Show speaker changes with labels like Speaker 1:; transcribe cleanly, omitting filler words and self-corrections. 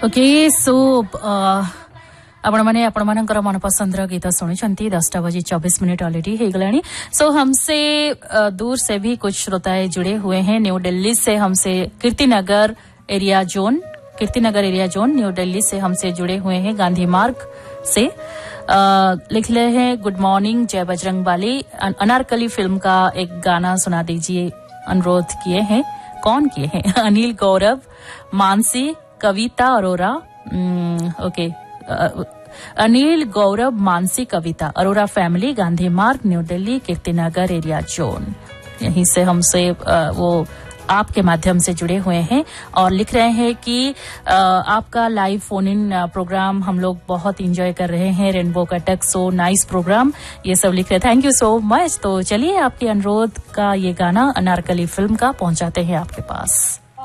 Speaker 1: Okay so आपण माने आपण मानकर मनपसंद गीत सुनी 10:24 ऑलरेडी हो गलानी। सो हमसे दूर से भी कुछ श्रोताएं जुड़े हुए हैं। न्यू दिल्ली से हमसे Kirtinagar area zone new Delhi से हमसे जुड़े हुए हैं। गांधी मार्ग से लिख रहे हैं गुड मॉर्निंग जय बजरंगबली, अनारकली फिल्म का एक गाना सुना दीजिए, अनुरोध किए हैं। कौन किए हैं? अनिल गौरव, मानसी, कविता अरोरा। ओके, अनिल गौरव, मानसी, कविता अरोरा फैमिली, गांधी मार्ग, new Delhi, Kirtinagar area zone. यहीं से हमसे वो आपके माध्यम से जुड़े हुए हैं और लिख रहे हैं कि आपका लाइव फोन इन प्रोग्राम हम लोग बहुत एंजॉय कर रहे हैं। Rainbow Cuttack so nice program, ये सब लिख रहे हैं। Thank you so much. तो चलिए आपके अनुरोध का ये गाना अनारकली फिल्म का पहुंचाते हैं आपके पास।